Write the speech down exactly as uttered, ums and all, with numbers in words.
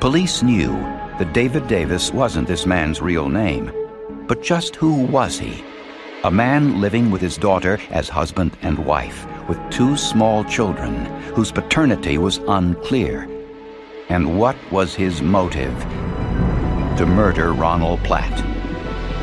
Police knew that David Davis wasn't this man's real name. But just who was he? A man living with his daughter as husband and wife, with two small children whose paternity was unclear. And what was his motive to murder Ronald Platt?